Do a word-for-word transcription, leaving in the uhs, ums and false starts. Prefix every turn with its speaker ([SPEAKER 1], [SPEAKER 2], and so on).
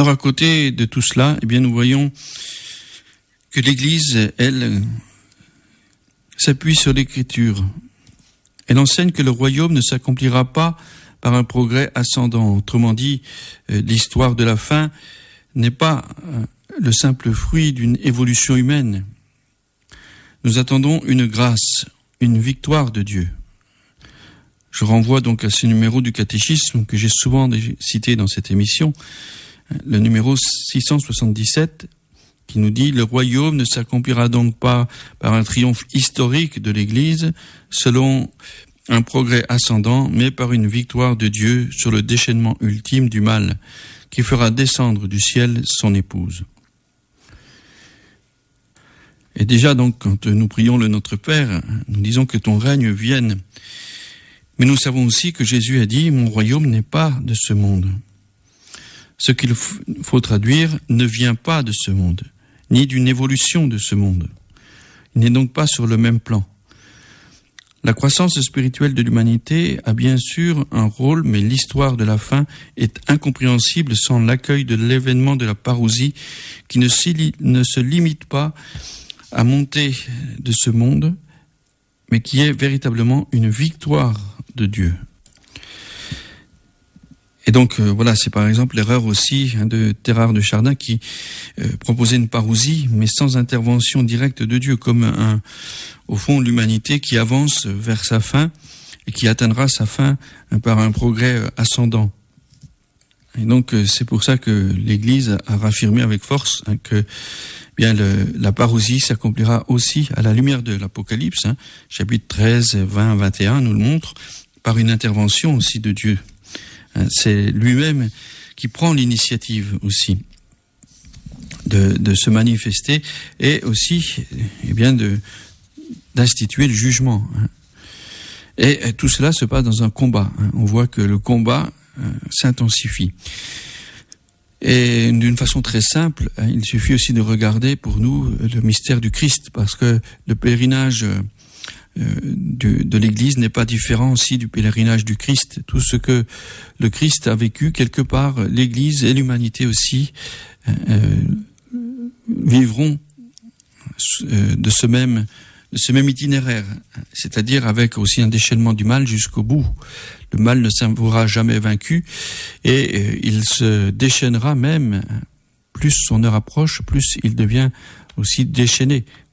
[SPEAKER 1] Alors à côté de tout cela, eh bien nous voyons que l'Église, elle, s'appuie sur l'Écriture. Elle enseigne que le royaume ne s'accomplira pas par un progrès ascendant. Autrement dit, l'histoire de la fin n'est pas le simple fruit d'une évolution humaine. Nous attendons une grâce, une victoire de Dieu. Je renvoie donc à ce numéro du catéchisme que j'ai souvent cité dans cette émission, le numéro six cent soixante-dix-sept, qui nous dit « Le royaume ne s'accomplira donc pas par un triomphe historique de l'Église, selon un progrès ascendant, mais par une victoire de Dieu sur le déchaînement ultime du mal, qui fera descendre du ciel son épouse. » Et déjà donc, quand nous prions le Notre Père, nous disons que ton règne vienne. Mais nous savons aussi que Jésus a dit « Mon royaume n'est pas de ce monde ». Ce qu'il faut traduire ne vient pas de ce monde, ni d'une évolution de ce monde. Il n'est donc pas sur le même plan. La croissance spirituelle de l'humanité a bien sûr un rôle, mais l'histoire de la fin est incompréhensible sans l'accueil de l'événement de la parousie qui ne, ne se limite pas à monter de ce monde, mais qui est véritablement une victoire de Dieu. Et donc euh, voilà, c'est par exemple l'erreur aussi hein, de Thérard de Chardin qui euh, proposait une parousie, mais sans intervention directe de Dieu, comme un, au fond l'humanité qui avance vers sa fin et qui atteindra sa fin hein, par un progrès euh, ascendant. Et donc euh, c'est pour ça que l'Église a raffirmé avec force hein, que bien le, la parousie s'accomplira aussi à la lumière de l'Apocalypse, hein, chapitre treize, vingt, vingt et un nous le montre, par une intervention aussi de Dieu. C'est lui-même qui prend l'initiative aussi de, de se manifester et aussi eh bien de, d'instituer le jugement. Et tout cela se passe dans un combat. On voit que le combat s'intensifie. Et d'une façon très simple, il suffit aussi de regarder pour nous le mystère du Christ, parce que le pèlerinage De, de l'Église n'est pas différent aussi du pèlerinage du Christ. Tout ce que le Christ a vécu, quelque part, l'Église et l'humanité aussi euh, vivront euh, de ce même de ce même itinéraire, c'est-à-dire avec aussi un déchaînement du mal jusqu'au bout. Le mal ne sera jamais vaincu et euh, il se déchaînera même, plus son heure approche, plus il devient aussi déchaîné.